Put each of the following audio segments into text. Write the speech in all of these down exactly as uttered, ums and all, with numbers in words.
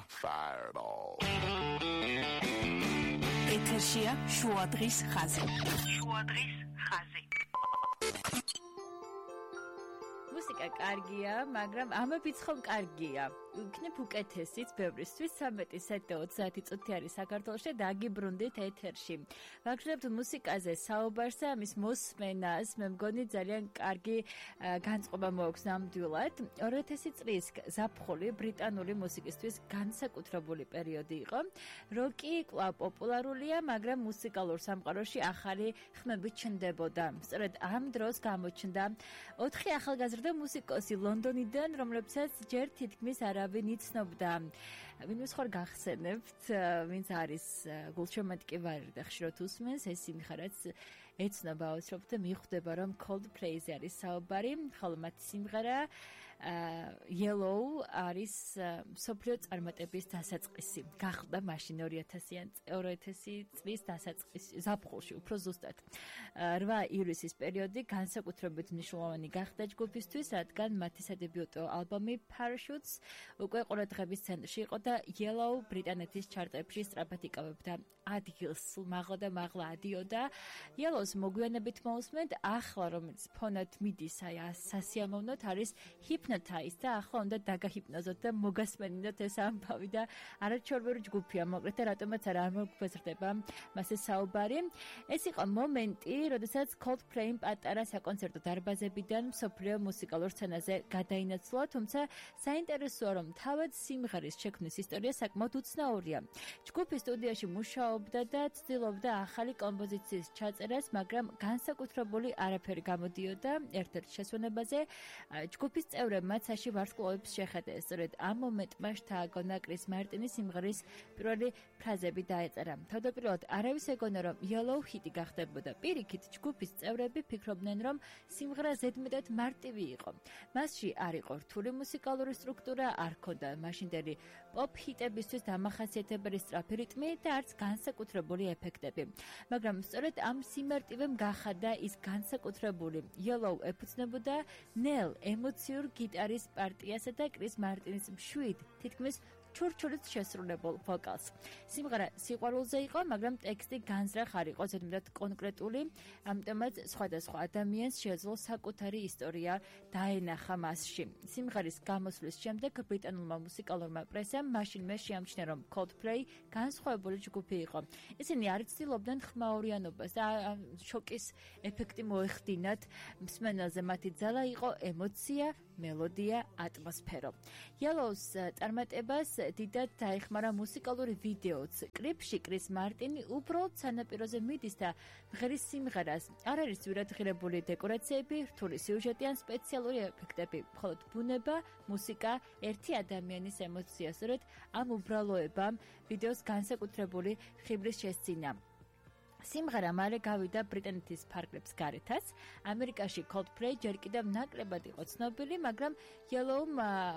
Fireball. ეთერშია შუადღის ხაზი. შუადღის ხაზი. მუსიკა კარგია, მაგრამ ამებიც ხომ კარგია. იქნებ უკეთესიც ბევრისთვის ცამეტი საათი და ოცდაათი წუთი არის საქართველოში და დაგიბრუნდით ეთერში. ვაგრძელებთ მუსიკაზე საუბარს და ამის მოსმენას. მე მგონი ძალიან კარგი განწყობა მოაქვს ნამდვილად. ორი ათასი წლის ზაფხული ბრიტანული მუსიკისთვის განსაკუთრებული პერიოდი იყო. როკი კვლავ პოპულარულია, მაგრამ მუსიკალურ სამყაროში ახალი ხმები ჩნდებოდა. სწორედ ამ დროს გამოჩნდა ოთხი ახალგაზრდა მუსიკოსი ლონდონიდან, რომლებსაც ჯერ თითქმის არავინ იცნობდა. ვინმე ხარ გახსენებთ, ვინც არის გულშემატკივარი ვარ და ხშირად usmens, ეს სიმღერაც ეცნობა აუცილებლად და მიხვდება, რომ Coldplay-ზე არის საუბარი, ხოლო მათი სიმღერა Yellow არის მსოფლიო წარმატების დასაწყისი. გახდა მაშინ ორი ათასი წლის დასაწყისი, ზაფხულში, უფრო ზუსტად. რვა ივლისის პერიოდი განსაკუთრებით მნიშვნელოვანი გახდა ჯგუფისთვის, რადგან მათი სადებიუტო ალბომი Parachutes უკვე ყურადღების ცენტრში იყო და Yellow ბრიტანეთის ჩარტებში სწრაფად იკავებდა ადგილს, მაღლა და მაღლა ადიოდა. Yellow-ს მოგვიანებით მოусმენთ, ახლა რომელიც ფონად მიდის აი სასიამოვნოდ არის Hypnotize და ახლა უნდა დაგაჰიპნოზოთ და მოგასმენინოთ ეს ამბავი და არაჩვეულებრივი ჯგუფია, მოკლედ და რატომაც არა მოგვესრდება მასე საუბარი. ეს იყო მომენტი, როდესაც Coldplay-მ პატარა საკონცერტო დარბაზებიდან მსოფლიო მუსიკალურ სცენაზე გადაინაცვლა, თუმცა საინტერესოა, რომ თავად სიმღერის შექმნის ისტორია საკმაოდ უცნაურია. ჯგუფი სტუდიაში მუშაობდა და ცდილობდა ახალი კომპოზიციის ჩაწერას, მაგრამ განსაკუთრებული არაფერი გამოდიოდა ერთ-ერთ შესვენებაზე. ჯგუფის წევრებმა ცაში ვარსკვლავებს შეხედეს. სწორედ ამ მომენტმა შთააგონა კრის მარტინის სიმღერის პირველი ფრაზები დაეწერა. თავდაპირველად არავის ეგონა, რომ Yellow ჰიტი გახდებოდა. პირიქით, ჯგუფის წევრები ფიქრობდნენ, რომ სიმღერა ზედმეტად მარტივი იყო. მასში არ იყო რთული მუსიკალური სტრუქტურა, არ ჰქონდა მაშინდელი პოპ ჰიტებისთვის დამახასიათებელი სწრაფი რიტმი და არც განსაკუთრებული ეფექტები. მაგრამ სწორედ ამ სიმარტივემ გახადა ის განსაკუთრებული. Yellow ეფუძნებოდა ნელ ემოციურ გიტარის პარტიასა და კრის მარტინის მშვიდ, თითქმის ჩურჩულით შესრულებულ ვოკალს. სიმღერა სიყვარულზე იყო, მაგრამ ტექსტი განზრახ არ იყო ზედმეტად კონკრეტული, ამიტომაც სხვადასხვა ადამიანს შეეძლო საკუთარი ისტორია დაენახა მასში. სიმღერის გამოსვლის შემდეგ ბრიტანულმა მუსიკალურმა პრესამ მაშინვე შეამჩნია, რომ Coldplay განსხვავებული ჯგუფი იყო. ისინი არ ცდილობდნენ ხმაურიანობას და შოკის ეფექტი მოეხდინათ. მსმენელზე მათი ძალა იყო ემოცია, მელოდია, ატმოსფერო. Yellow-ს წარმატებას დიდად დაეხმარა მუსიკალური ვიდეოც. კლიპში კრის მარტინი უბრალოდ სანაპიროზე მიდის და მღერის სიმღერას. არ არის ძვირადღირებული დეკორაციები, რთული სიუჟეტი ან სპეციალური ეფექტები, მხოლოდ ბუნება, მუსიკა, ერთი ადამიანის ემოცია. სწორედ ამ უბრალოებამ ვიდეოს განსაკუთრებული ხიბლის შესძინა. სიმღერა მალე გავიდა ბრიტანეთის ფარგლებს გარეთაც. ამერიკაში Coldplay ჯერ კიდევ ნაკლებად იყო ცნობილი, მაგრამ Yellow-მ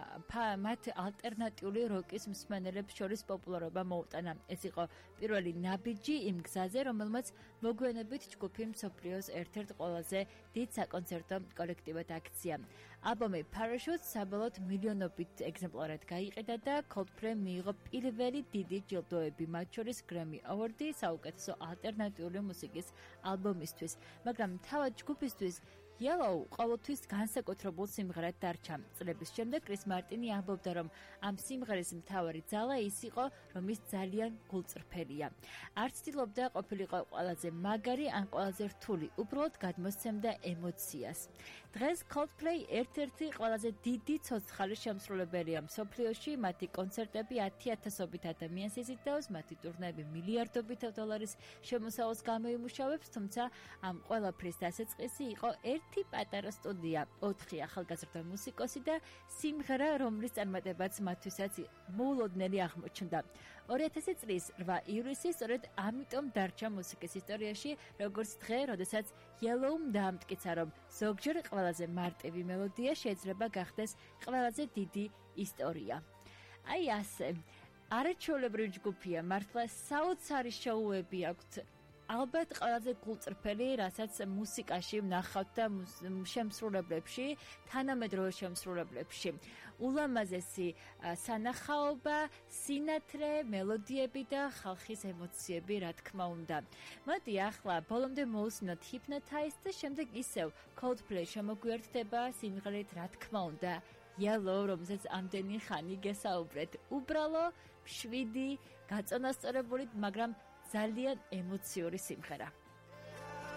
მათ ალტერნატიული როკის მსმენელებს შორის პოპულარობა მოუტანა. ეს იყო პირველი ნაბიჯი იმ გზაზე, რომელმაც მოგვიანებით ჯგუფი მსოფლიოს ერთ-ერთ ყველაზე დიდ საკონცერტო კოლექტივად აქცია. ალბომი Parachutes საბოლოოდ მილიონობით ეგზემპლარად გაიყიდა და Coldplay მიიღო პირველი დიდი ჯილდოები, მათ შორის Grammy Award-ი საუკეთესო ალტერნატიული მუსიკის ალბომისთვის, მაგრამ თავად ჯგუფისთვის Yellow ყოველთვის განსაკუთრებულ სიმღერად დარჩა. წლების შემდეგ კრის მარტინი ამბობდა, რომ ამ სიმღერის მთავარი ძალა ის იყო, რომ ის ძალიან გულწრფელია. არ ცდილობდა ყოფილიყო ყველაზე მაგარი ან ყველაზე რთული, უბრალოდ გადმოსცემდა ემოციას. დღეს Coldplay ერთ-ერთი ყველაზე დიდი ცოცხალი შემსრულებელია მსოფლიოში, მათი კონცერტები ათი-ათასობით ადამიანს იზიდავს, მათი ტურნეები მილიარდობით დოლარის შემოსავალს გამოიმუშავებს, თუმცა ამ ყველაფრის დასაწყისი იყო ერთ ერთი პატარა სტუდია, ოთხი ახალგაზრდა მუსიკოსი და სიმღერა, რომლის წარმატებაც მათთვისაც მოულოდნელი აღმოჩნდა. ორი ათასი წლის რვა ივლისი სწორედ ამიტომ დარჩა მუსიკის ისტორიაში, როგორც დღე, როდესაც Yellow-მ დაამტკიცა, რომ ზოგჯერ ყველაზე მარტივი მელოდია შეიძლება გახდეს ყველაზე დიდი ისტორია. აი ასე. არაჩვეულებრივი ჯგუფია, მართლა საოცარი შოუები აქვთ. ალბათ ყველაზე გულწრფელი, რასაც მუსიკაში ვნახავთ და შემსრულებლებში, თანამედროვე შემსრულებლებში. ულამაზესი სანახაობა, სინათლე, მელოდიები და ხალხის ემოციები, რა თქმა უნდა. მოდი ახლა ბოლომდე მოვუსმინოთ Hypnotize და შემდეგ ისევ Coldplay შემოგვიერთდება სიმღერით, რა თქმა უნდა, Yellow, რომელზეც ამდენი ხანი გესაუბრეთ. უბრალო, მშვიდი, გაწონასწორებული, მაგრამ ძალიან ემოციური სიმღერა.